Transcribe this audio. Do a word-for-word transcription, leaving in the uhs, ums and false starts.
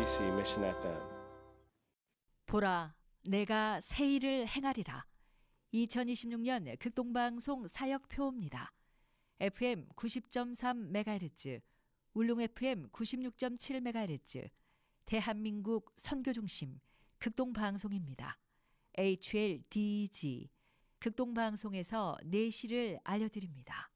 엠비씨 Mission 에프엠. 보라, 내가 새 일을 행하리라. 이천이십육 년 극동방송 사역표입니다. 에프엠 구십 점 삼 메가헤르츠, 울릉 에프엠 구십육 점 칠 메가헤르츠, 대한민국 선교중심 극동방송입니다. 에이치엘디지 극동방송에서 내시를 알려드립니다.